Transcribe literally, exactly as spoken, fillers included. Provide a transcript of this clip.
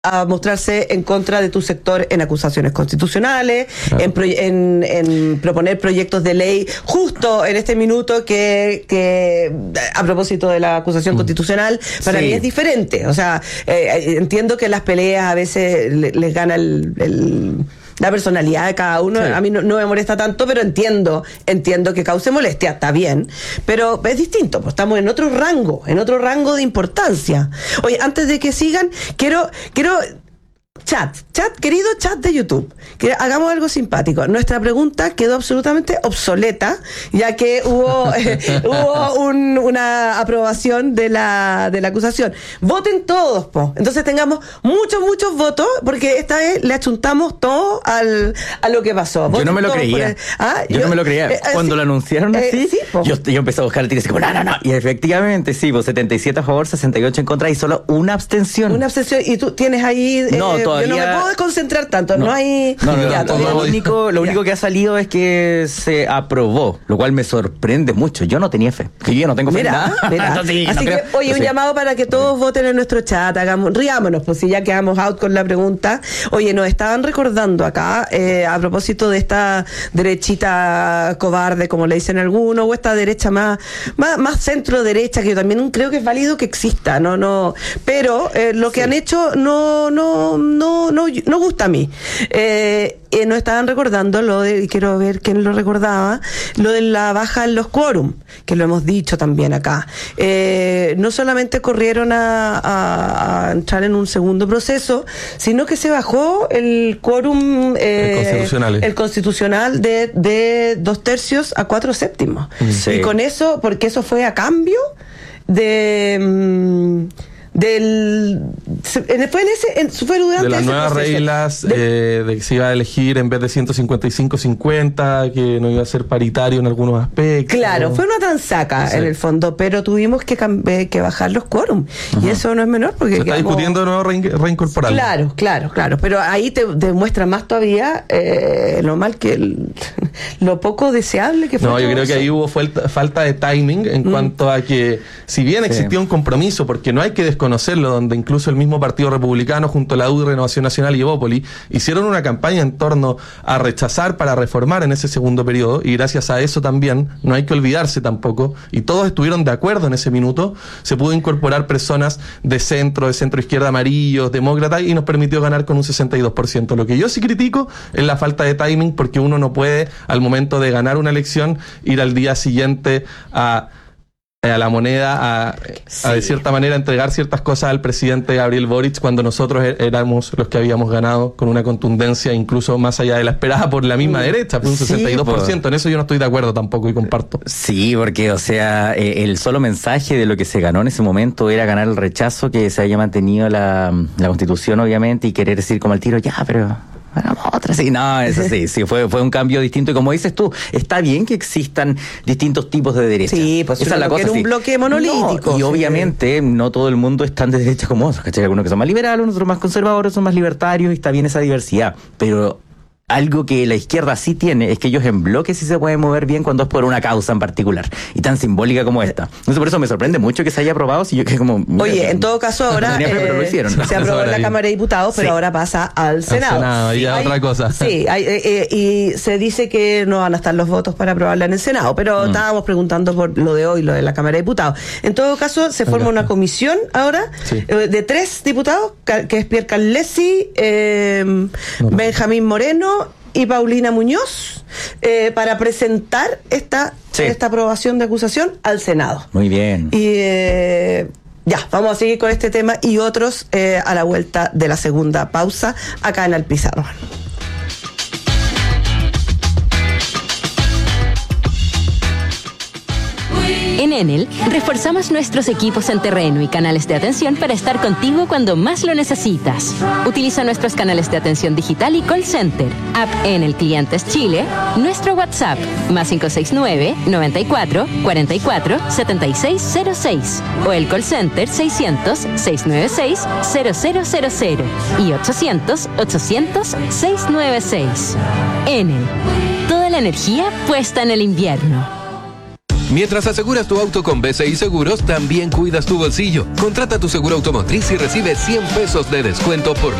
a mostrarse en contra de tu sector en acusaciones constitucionales, claro. en, pro, en, en proponer proyectos de ley justo en este minuto que, que a propósito de la acusación mm. constitucional, para sí. mí es diferente. O sea, eh, entiendo que las peleas a veces les, les gana el... el la personalidad de cada uno, sí. a mí no, no me molesta tanto, pero entiendo, entiendo que cause molestia, está bien, pero es distinto, pues estamos en otro rango, en otro rango de importancia. Oye, antes de que sigan, quiero, quiero chat, chat, querido chat de YouTube, que hagamos algo simpático. Nuestra pregunta quedó absolutamente obsoleta, ya que hubo, eh, hubo un, una aprobación de la, de la acusación. Voten todos, po. Entonces tengamos muchos, muchos votos, porque esta vez le achuntamos todo al, a lo que pasó. Voten yo no me lo creía. El, ¿ah? yo, yo no me lo creía. Eh, Cuando sí, lo anunciaron así, eh, sí, yo, yo empecé a buscar el tiro y como, no, no, no. Y efectivamente, sí, pues setenta y siete a favor, sesenta y ocho en contra y solo una abstención. Una abstención. Y tú tienes ahí... Eh, no, todavía... Yo no me puedo desconcentrar tanto, no, no hay... No, no, ya, no, no, lo único, lo único que ha salido es que se aprobó, lo cual me sorprende mucho. Yo no tenía fe, que yo no tengo fe mira, en nada. Mira. sí, Así no que, creo. oye, un sí. llamado para que todos voten en nuestro chat, hagamos, riámonos, pues si ya quedamos out con la pregunta. Oye, nos estaban recordando acá, eh, a propósito de esta derechita cobarde, como le dicen algunos, o esta derecha más, más, más centro-derecha, que yo también creo que es válido que exista, no, no, pero eh, lo que sí. han hecho no, no, no, no, no gusta a mí. Eh, eh, nos estaban recordando lo de, y quiero ver quién lo recordaba, lo de la baja en los quórum, que lo hemos dicho también acá. Eh, no solamente corrieron a, a, a entrar en un segundo proceso, sino que se bajó el quórum eh, el constitucional, el constitucional de, de dos tercios a cuatro séptimos. Sí. Y con eso, porque eso fue a cambio de... Mmm, del fue en ese en, fue durante de las ese nuevas proceso. reglas de, eh, de que se iba a elegir en vez de ciento cincuenta y cinco cincuenta, que no iba a ser paritario en algunos aspectos. Claro, fue una transaca sí. en el fondo, pero tuvimos que eh, que bajar los quórum. Y eso no es menor porque se está quedamos... discutiendo de nuevo re reincorporarlo. Claro, claro, claro, pero ahí te demuestra más todavía eh, lo mal que el, lo poco deseable que fue. No, yo creo eso. que ahí hubo falta, falta de timing en mm. cuanto a que si bien sí. existía un compromiso, porque no hay que conocerlo, donde incluso el mismo Partido Republicano junto a la U, Renovación Nacional y Evópoli hicieron una campaña en torno a rechazar para reformar en ese segundo periodo, y gracias a eso también, no hay que olvidarse tampoco, y todos estuvieron de acuerdo en ese minuto, se pudo incorporar personas de centro, de centro izquierda, amarillos, demócratas, y nos permitió ganar con un sesenta y dos por ciento. Lo que yo sí critico es la falta de timing, porque uno no puede al momento de ganar una elección ir al día siguiente a a la moneda, a, sí. a de cierta manera entregar ciertas cosas al presidente Gabriel Boric, cuando nosotros éramos los que habíamos ganado con una contundencia incluso más allá de la esperada por la misma mm. derecha, por un sí, sesenta y dos por ciento. Por... En eso yo no estoy de acuerdo tampoco y comparto. Sí, porque o sea, eh, el solo mensaje de lo que se ganó en ese momento era ganar el rechazo, que se haya mantenido la, la Constitución obviamente, y querer decir como al tiro, ya, pero... Bueno, otra, sí, no, eso sí, sí, fue, fue un cambio distinto, y como dices tú, está bien que existan distintos tipos de derecha. Sí, pues esa es la cosa, era un sí. bloque monolítico. No, y sí. obviamente no todo el mundo es tan de derecha como otros, ¿cachai? Algunos que son más liberales, otros más conservadores, son más libertarios, y está bien esa diversidad, pero... Algo que la izquierda sí tiene es que ellos en bloque sí se pueden mover bien cuando es por una causa en particular, y tan simbólica como esta. Entonces por eso me sorprende mucho que se haya aprobado, si yo que como... Oye, en todo caso ahora no fe, eh, lo hicieron, ¿no? Se aprobó en la Cámara de Diputados, pero sí. ahora pasa al Senado. Al Senado, y sí, a hay, otra cosa. Sí, hay, eh, eh, y se dice que no van a estar los votos para aprobarla en el Senado, pero mm. estábamos preguntando por lo de hoy, lo de la Cámara de Diputados. En todo caso, se forma una comisión ahora sí. eh, de tres diputados, que es Pierre Carlesi, eh, no. Benjamín Moreno y Paulina Muñoz, eh, para presentar esta, sí. esta aprobación de acusación al Senado. Muy bien. Y eh, ya, vamos a seguir con este tema y otros eh, a la vuelta de la segunda pausa acá en Alpizarro. En Enel, reforzamos nuestros equipos en terreno y canales de atención para estar contigo cuando más lo necesitas. Utiliza nuestros canales de atención digital y call center, app Enel Clientes Chile, nuestro WhatsApp, más cinco seis nueve, noventa y cuatro, cuarenta y cuatro, setenta y seis cero seis, o el call center seiscientos, seiscientos noventa y seis, cero cero cero cero y ochocientos, ochocientos, seiscientos noventa y seis. Enel, toda la energía puesta en el invierno. Mientras aseguras tu auto con B C I Seguros, también cuidas tu bolsillo. Contrata tu seguro automotriz y recibe cien pesos de descuento por